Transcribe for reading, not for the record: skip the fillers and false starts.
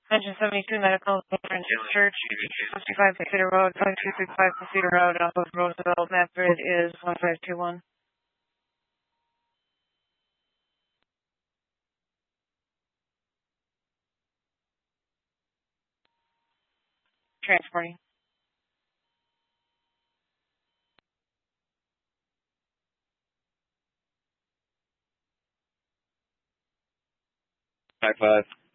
Engine 72 Medical, Lutheran Church, 55 Cedar Road, 5265 Cedar Road, off of Roosevelt. Map grid is 1521. Transporting. High five.